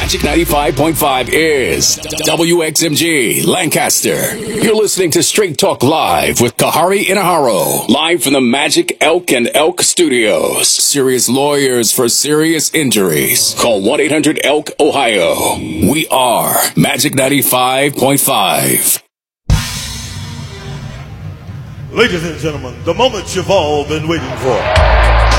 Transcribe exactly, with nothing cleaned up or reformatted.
Magic ninety-five point five is W X M G Lancaster. You're listening to Straight Talk Live with Kahari Inaharo. Live from the Magic Elk and Elk Studios. Serious lawyers for serious injuries. Call one eight hundred elk ohio. We are Magic ninety-five point five. Ladies and gentlemen, the moment you've all been waiting for.